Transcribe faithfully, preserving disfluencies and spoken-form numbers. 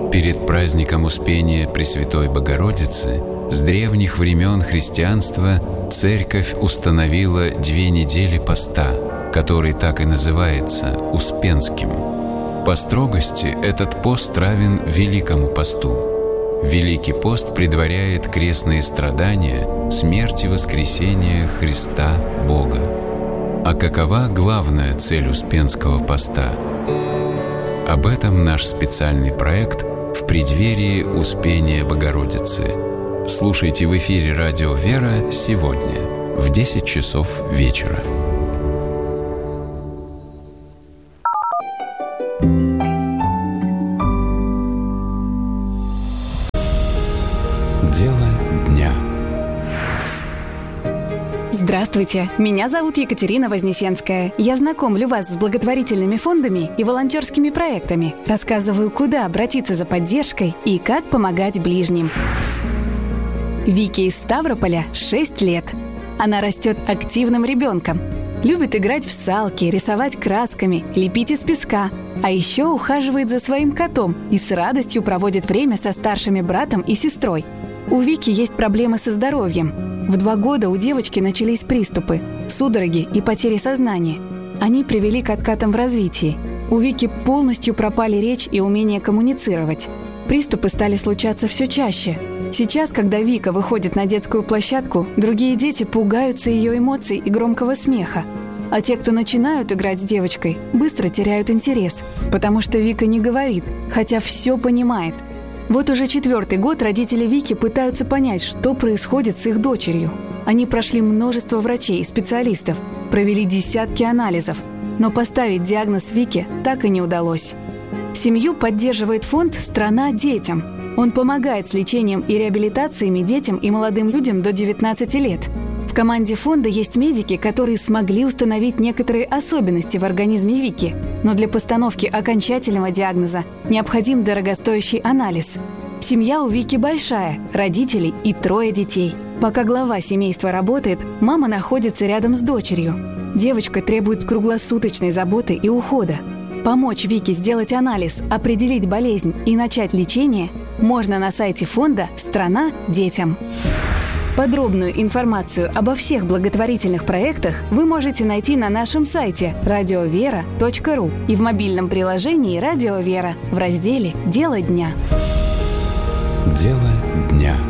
Перед праздником Успения Пресвятой Богородицы с древних времен христианства Церковь установила две недели поста, который так и называется Успенским. По строгости этот пост равен Великому посту. Великий пост предваряет крестные страдания, смерть и воскресение Христа Бога. А какова главная цель Успенского поста? Об этом наш специальный проект «В преддверии Успения Богородицы». Слушайте в эфире «Радио Вера» сегодня в десять часов вечера. Дело дня. Здравствуйте, меня зовут Екатерина Вознесенская. Я знакомлю вас с благотворительными фондами и волонтерскими проектами, рассказываю, куда обратиться за поддержкой и как помогать ближним. Вике из Ставрополя шесть лет. Она растет активным ребенком. Любит играть в салки, рисовать красками, лепить из песка. А еще ухаживает за своим котом и с радостью проводит время со старшими братом и сестрой. У Вики есть проблемы со здоровьем. В два года у девочки начались приступы, судороги и потери сознания. Они привели к откатам в развитии. У Вики полностью пропали речь и умение коммуницировать. Приступы стали случаться все чаще. Сейчас, когда Вика выходит на детскую площадку, другие дети пугаются ее эмоций и громкого смеха. А те, кто начинают играть с девочкой, быстро теряют интерес, потому что Вика не говорит, хотя все понимает. Вот уже четвертый год родители Вики пытаются понять, что происходит с их дочерью. Они прошли множество врачей и специалистов, провели десятки анализов, но поставить диагноз Вике так и не удалось. Семью поддерживает фонд «Страна детям». Он помогает с лечением и реабилитациями детям и молодым людям до девятнадцати лет. В команде фонда есть медики, которые смогли установить некоторые особенности в организме Вики, но для постановки окончательного диагноза необходим дорогостоящий анализ. Семья у Вики большая, родителей и трое детей. Пока глава семейства работает, мама находится рядом с дочерью. Девочка требует круглосуточной заботы и ухода. Помочь Вике сделать анализ, определить болезнь и начать лечение можно на сайте фонда «Страна детям». Подробную информацию обо всех благотворительных проектах вы можете найти на нашем сайте радиовера точка ру и в мобильном приложении «Радио Вера» в разделе «Дело дня». Дело дня.